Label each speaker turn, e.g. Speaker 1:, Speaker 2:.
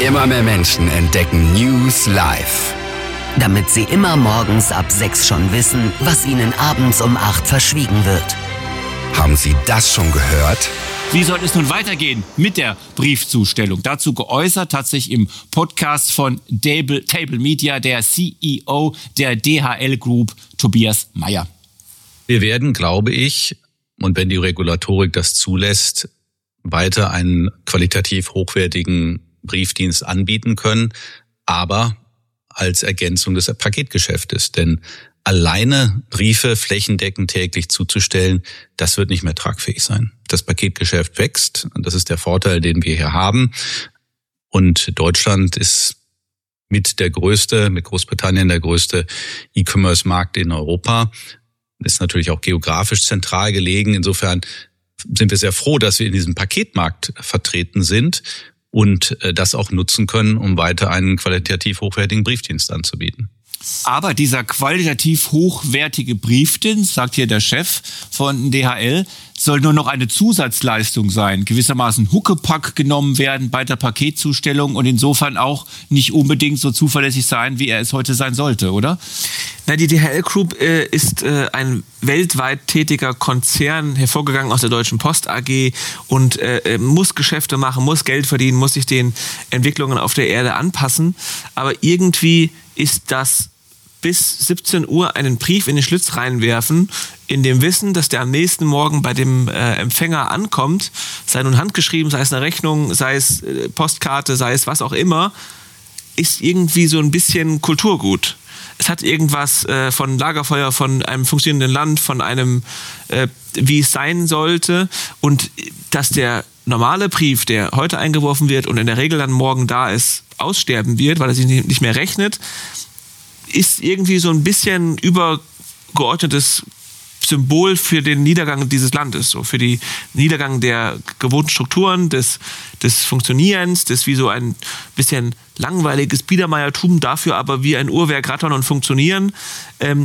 Speaker 1: Immer mehr Menschen entdecken News live.
Speaker 2: Damit sie immer morgens ab 6 schon wissen, was ihnen abends um 8 verschwiegen wird.
Speaker 1: Haben Sie das schon gehört?
Speaker 3: Wie soll es nun weitergehen mit der Briefzustellung? Dazu geäußert hat sich im Podcast von Table Media der CEO der DHL Group, Tobias Meyer.
Speaker 4: Wir werden, glaube ich, und wenn die Regulatorik das zulässt, weiter einen qualitativ hochwertigen Briefdienst anbieten können, aber als Ergänzung des Paketgeschäftes. Denn alleine Briefe flächendeckend täglich zuzustellen, das wird nicht mehr tragfähig sein. Das Paketgeschäft wächst, und das ist der Vorteil, den wir hier haben. Und Deutschland ist mit Großbritannien der größte E-Commerce-Markt in Europa. Ist natürlich auch geografisch zentral gelegen. Insofern sind wir sehr froh, dass wir in diesem Paketmarkt vertreten sind und das auch nutzen können, um weiter einen qualitativ hochwertigen Briefdienst anzubieten.
Speaker 3: Aber dieser qualitativ hochwertige Briefdienst, sagt hier der Chef von DHL, soll nur noch eine Zusatzleistung sein, gewissermaßen Huckepack genommen werden bei der Paketzustellung und insofern auch nicht unbedingt so zuverlässig sein, wie er es heute sein sollte, oder?
Speaker 5: Na, die DHL Group ist ein weltweit tätiger Konzern, hervorgegangen aus der Deutschen Post AG und muss Geschäfte machen, muss Geld verdienen, muss sich den Entwicklungen auf der Erde anpassen. Aber irgendwie ist das bis 17 Uhr einen Brief in den Schlitz reinwerfen, in dem Wissen, dass der am nächsten Morgen bei dem Empfänger ankommt, sei nun handgeschrieben, sei es eine Rechnung, sei es Postkarte, sei es was auch immer, ist irgendwie so ein bisschen Kulturgut. Es hat irgendwas von Lagerfeuer, von einem funktionierenden Land, von einem, wie es sein sollte. Und dass der normale Brief, der heute eingeworfen wird und in der Regel dann morgen da ist, aussterben wird, weil er sich nicht mehr rechnet, ist irgendwie so ein bisschen übergeordnetes Symbol für den Niedergang dieses Landes, so für den Niedergang der gewohnten Strukturen, des Funktionierens, des wie so ein bisschen langweiliges Biedermeiertum, dafür aber wie ein Uhrwerk rattern und funktionieren.